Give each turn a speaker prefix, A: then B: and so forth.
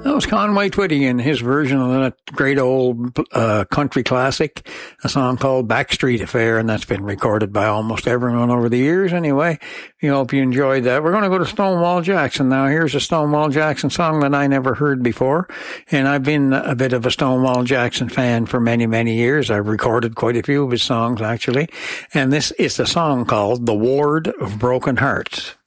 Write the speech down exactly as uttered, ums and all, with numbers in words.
A: That was Conway Twitty and his version of that great old uh, country classic, a song called Backstreet Affair, and that's been recorded by almost everyone over the years anyway. We hope you enjoyed that. We're going to go to Stonewall Jackson now. Here's a Stonewall Jackson song that I never heard before, and I've been a bit of a Stonewall Jackson fan for many, many years. I've recorded quite a few of his songs, actually, and this is a song called The Ward of Broken Hearts.